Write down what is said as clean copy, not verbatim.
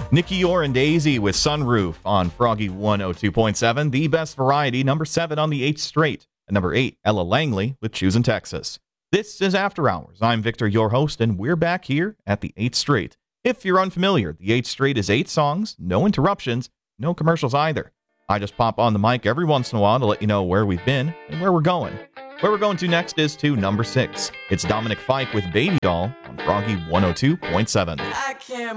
Nikki Orr and Daisy with Sunroof on Froggy 102.7. The Best Variety, number 7 on the 8th straight. And number 8, Ella Langley with Choosing Texas. This is After Hours. I'm Victor, your host, and we're back here at the 8th straight. If you're unfamiliar, the 8th straight is 8 songs, no interruptions, no commercials either. I just pop on the mic every once in a while to let you know where we've been and where we're going. Where we're going to next is to number 6. It's Dominic Fike with Baby Doll on Froggy 102.7. I can't